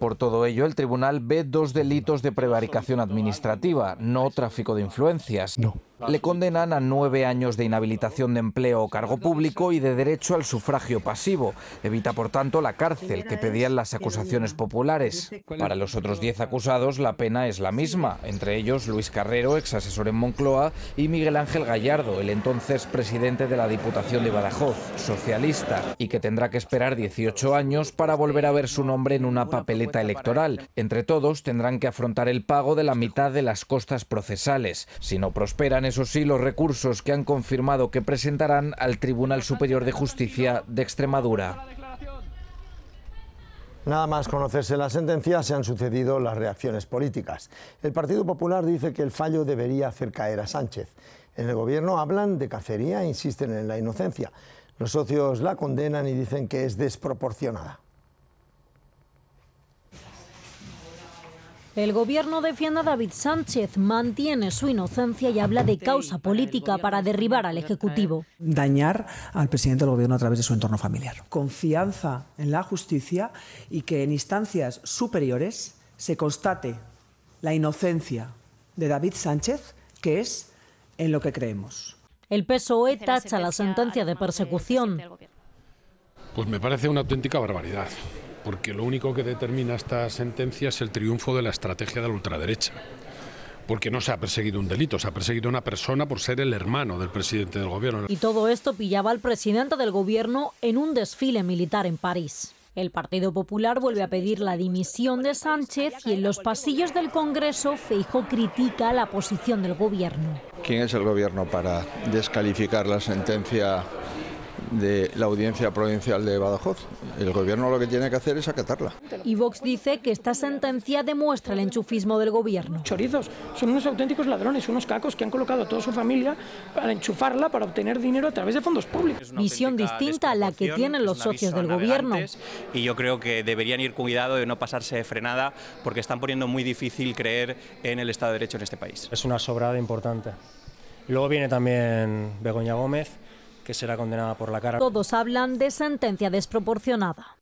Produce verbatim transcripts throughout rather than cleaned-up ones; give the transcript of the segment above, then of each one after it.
Por todo ello, el tribunal ve dos delitos de prevaricación administrativa, no tráfico de influencias. No. Le condenan a nueve años de inhabilitación de empleo o cargo público y de derecho al sufragio pasivo. Evita, por tanto, la cárcel que pedían las acusaciones populares. Para los otros diez acusados, la pena es la misma, entre ellos Luis Carrero, ex asesor en Moncloa, y Miguel Ángel Gallardo, el entonces presidente de la Diputación de Badajoz, socialista, y que tendrá que esperar dieciocho años para volver a ver su nombre en una papeleta electoral. Entre todos tendrán que afrontar el pago de la mitad de las costas procesales. Si no prosperan, eso sí, los recursos que han confirmado que presentarán al Tribunal Superior de Justicia de Extremadura. Nada más conocerse la sentencia, se han sucedido las reacciones políticas. El Partido Popular dice que el fallo debería hacer caer a Sánchez. En el Gobierno hablan de cacería e insisten en la inocencia. Los socios la condenan y dicen que es desproporcionada. El Gobierno defiende a David Sánchez, mantiene su inocencia y habla de causa política para derribar al Ejecutivo. Dañar al presidente del Gobierno a través de su entorno familiar. Confianza en la justicia y que en instancias superiores se constate la inocencia de David Sánchez, que es en lo que creemos. El P S O E tacha la sentencia de persecución. Pues me parece una auténtica barbaridad, porque lo único que determina esta sentencia es el triunfo de la estrategia de la ultraderecha. Porque no se ha perseguido un delito, se ha perseguido a una persona por ser el hermano del presidente del Gobierno. Y todo esto pillaba al presidente del Gobierno en un desfile militar en París. El Partido Popular vuelve a pedir la dimisión de Sánchez y en los pasillos del Congreso Feijóo critica la posición del Gobierno. ¿Quién es el Gobierno para descalificar la sentencia de la Audiencia Provincial de Badajoz? El Gobierno lo que tiene que hacer es acatarla. Y Vox dice que esta sentencia demuestra el enchufismo del Gobierno. Chorizos, son unos auténticos ladrones, unos cacos que han colocado a toda su familia para enchufarla, para obtener dinero a través de fondos públicos. Visión distinta a la que tienen los socios del Gobierno. Y yo creo que deberían ir con cuidado de no pasarse de frenada, porque están poniendo muy difícil creer en el Estado de Derecho en este país. Es una sobrada importante. Y luego viene también Begoña Gómez, que será condenada por la cara. Todos hablan de sentencia desproporcionada.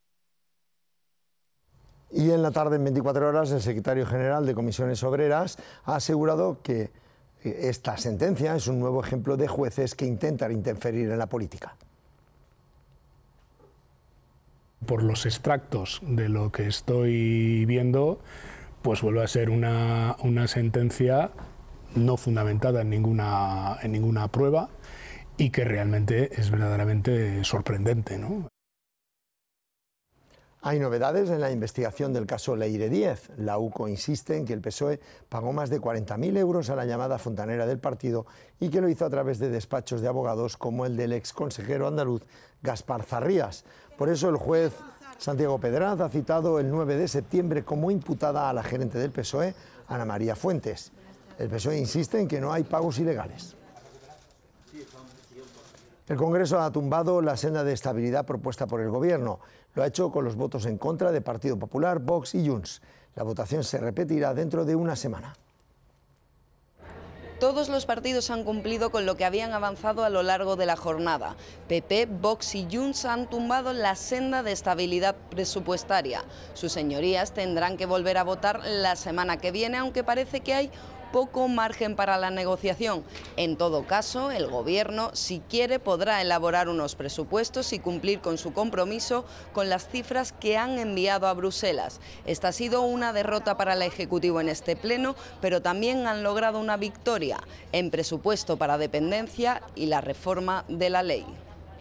Y en la tarde, en veinticuatro horas, el secretario general de Comisiones Obreras ha asegurado que esta sentencia es un nuevo ejemplo de jueces que intentan interferir en la política. Por los extractos de lo que estoy viendo, pues vuelve a ser una, una sentencia no fundamentada en ninguna, en ninguna prueba, y que realmente es verdaderamente sorprendente, ¿no? Hay novedades en la investigación del caso Leire Díez. La U C O insiste en que el P S O E pagó más de cuarenta mil euros a la llamada fontanera del partido y que lo hizo a través de despachos de abogados como el del ex consejero andaluz Gaspar Zarrías. Por eso el juez Santiago Pedraz ha citado el nueve de septiembre como imputada a la gerente del P S O E, Ana María Fuentes. El P S O E insiste en que no hay pagos ilegales. El Congreso ha tumbado la senda de estabilidad propuesta por el Gobierno. Lo ha hecho con los votos en contra de Partido Popular, Vox y Junts. La votación se repetirá dentro de una semana. Todos los partidos han cumplido con lo que habían avanzado a lo largo de la jornada. P P, Vox y Junts han tumbado la senda de estabilidad presupuestaria. Sus señorías tendrán que volver a votar la semana que viene, aunque parece que hay poco margen para la negociación. En todo caso, el Gobierno, si quiere, podrá elaborar unos presupuestos y cumplir con su compromiso con las cifras que han enviado a Bruselas. Esta ha sido una derrota para el Ejecutivo en este pleno, pero también han logrado una victoria en presupuesto para dependencia y la reforma de la ley.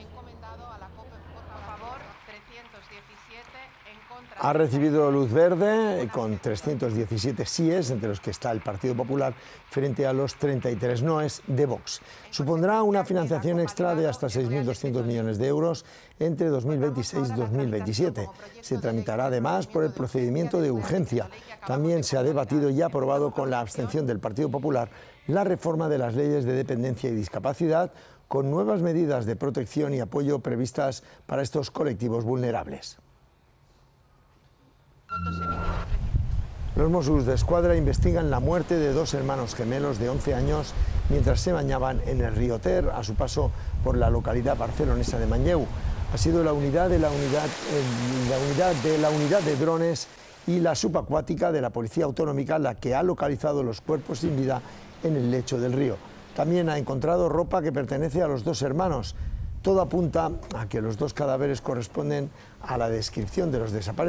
Ha recibido luz verde con trescientos diecisiete síes, entre los que está el Partido Popular, frente a los treinta y tres noes de Vox. Supondrá una financiación extra de hasta seis mil doscientos millones de euros entre dos mil veintiséis y dos mil veintisiete. Se tramitará además por el procedimiento de urgencia. También se ha debatido y aprobado con la abstención del Partido Popular la reforma de las leyes de dependencia y discapacidad, con nuevas medidas de protección y apoyo previstas para estos colectivos vulnerables. Los Mossos d'Esquadra investigan la muerte de dos hermanos gemelos de once años mientras se bañaban en el río Ter a su paso por la localidad barcelonesa de Manlleu. Ha sido la unidad de la unidad, eh, la unidad de la unidad de drones y la subacuática de la Policía Autonómica, la que ha localizado los cuerpos sin vida en el lecho del río. También ha encontrado ropa que pertenece a los dos hermanos. Todo apunta a que los dos cadáveres corresponden a la descripción de los desaparecidos.